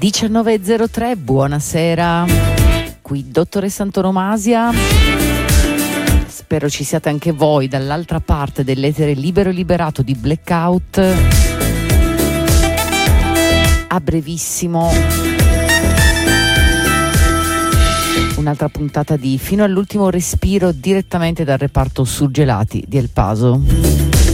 19.03, buonasera, qui dottoressa Antonomasia. Spero ci siate anche voi dall'altra parte dell'etere libero e liberato di Blackout. A brevissimo un'altra puntata di Fino all'ultimo respiro direttamente dal reparto surgelati di El Paso.